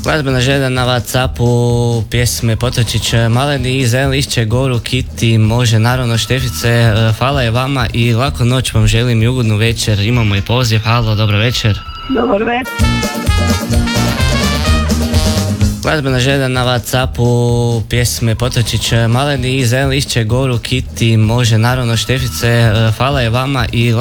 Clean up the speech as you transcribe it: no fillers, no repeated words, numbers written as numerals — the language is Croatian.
Glazbena želja na Whatsappu, pjesme Potočić, Maleni i Zelen lišće, Goru, Kiti, može naravno Štefice, hvala je vama i laku noć vam želim i ugodnu večer. Imamo i poziv, halo, dobro večer. Dobar večer. Glazbena želja na Whatsappu, pjesme Potočić, Maleni i Zelen lišće, Goru, Kiti, može naravno Štefice, hvala je vama i